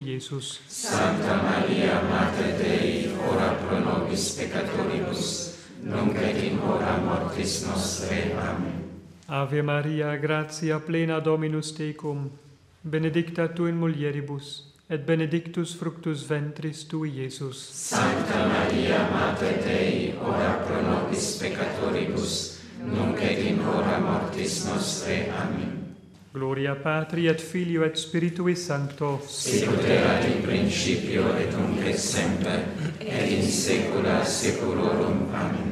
Iesus. Sancta Maria, Mater Dei, ora pro nobis peccatoribus, nunc et in hora mortis nostrae. Amen. Ave Maria, gratia plena Dominus tecum, benedicta tu in mulieribus, et benedictus fructus ventris tui, Iesus. Sancta Maria, Mater Dei, ora pro nobis peccatoribus, nunc et in hora mortis nostrae. Amen. Gloria Patri et Filio et Spiritui Sancto, Sicut erat in principio et nunc et semper, et in saecula saeculorum. Amen.